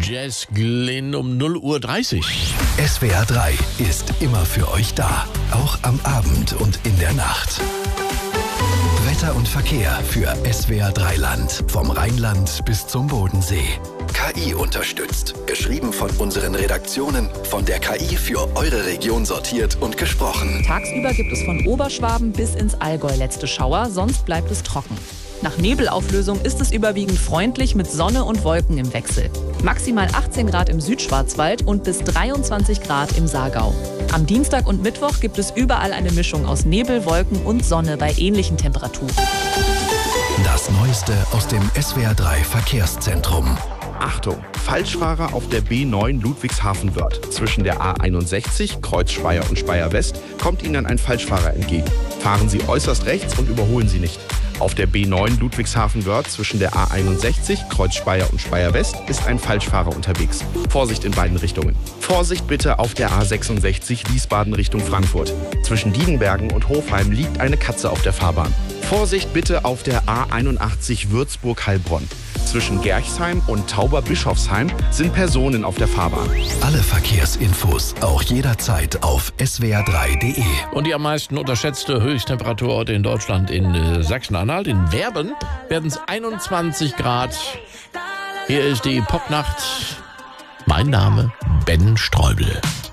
Jazz Glynn um 0:30 Uhr. SWR 3 ist immer für euch da, auch am Abend und in der Nacht. Wetter und Verkehr für SWR 3 Land, vom Rheinland bis zum Bodensee. KI unterstützt, geschrieben von unseren Redaktionen, von der KI für eure Region sortiert und gesprochen. Tagsüber gibt es von Oberschwaben bis ins Allgäu letzte Schauer, sonst bleibt es trocken. Nach Nebelauflösung ist es überwiegend freundlich mit Sonne und Wolken im Wechsel. Maximal 18 Grad im Südschwarzwald und bis 23 Grad im Saargau. Am Dienstag und Mittwoch gibt es überall eine Mischung aus Nebel, Wolken und Sonne bei ähnlichen Temperaturen. Das Neueste aus dem SWR 3 Verkehrszentrum. Achtung, Falschfahrer auf der B9 Ludwigshafen-Wörth. Zwischen der A61, Kreuz Speyer und Speyer West, kommt Ihnen ein Falschfahrer entgegen. Fahren Sie äußerst rechts und überholen Sie nicht. Auf der B9 Ludwigshafen-Wörth zwischen der A61, Kreuz Speyer und Speyer West ist ein Falschfahrer unterwegs. Vorsicht in beiden Richtungen. Vorsicht bitte auf der A66 Wiesbaden Richtung Frankfurt. Zwischen Diedenbergen und Hofheim liegt eine Katze auf der Fahrbahn. Vorsicht bitte auf der A81 Würzburg-Heilbronn. Zwischen Gerchsheim und Tauberbischofsheim sind Personen auf der Fahrbahn. Alle Verkehrsinfos auch jederzeit auf swr3.de. Und die am meisten unterschätzte Höchsttemperaturorte in Deutschland in Sachsen-Anhalt. In Werben werden es 21 Grad. Hier ist die Popnacht. Mein Name Ben Streubel.